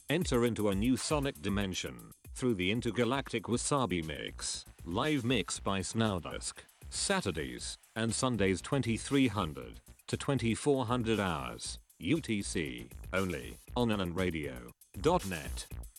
Enter into a new sonic dimension through the intergalactic Wasabi Mix. Live mix by Snowdusk. Saturdays and Sundays 2300 to 2400 hours UTC only on ananradio.net.